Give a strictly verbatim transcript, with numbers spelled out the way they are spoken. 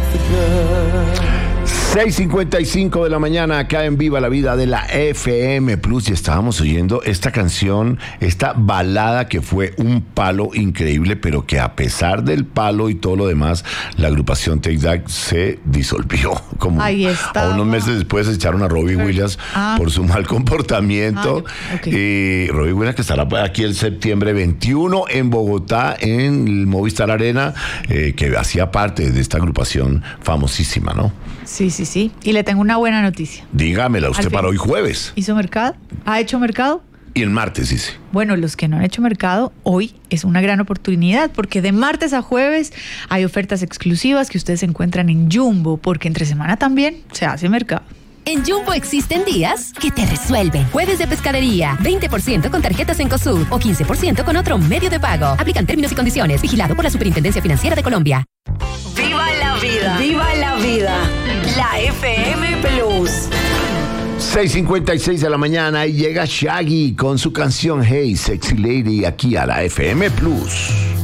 seis cincuenta y cinco de la mañana acá en Viva la Vida de la F M Plus, y estábamos oyendo esta canción, esta balada que fue un palo increíble, pero que a pesar del palo y todo lo demás, la agrupación Take That se disolvió. Como Ahí está. A unos meses después echaron a Robbie Williams ah. por su mal comportamiento. Ah, okay. Y Robbie Williams, que estará aquí el septiembre veintiuno en Bogotá, en el Movistar Arena, eh, que hacía parte de esta agrupación famosísima, ¿no? Sí, sí, sí. Y le tengo una buena noticia. Dígamela, usted para hoy jueves. ¿Hizo mercado? ¿Ha hecho mercado? Y el martes dice. Bueno, los que no han hecho mercado, hoy es una gran oportunidad, porque de martes a jueves hay ofertas exclusivas que ustedes encuentran en Jumbo, porque entre semana también se hace mercado. En Jumbo existen días que te resuelven. Jueves de pescadería, veinte por ciento con tarjetas Encosud o quince por ciento con otro medio de pago. Aplican términos y condiciones. Vigilado por la Superintendencia Financiera de Colombia. ¡Viva la vida! ¡Viva la vida! La F M Plus. seis cincuenta y seis de la mañana y llega Shaggy con su canción Hey Sexy Lady aquí a la F M Plus.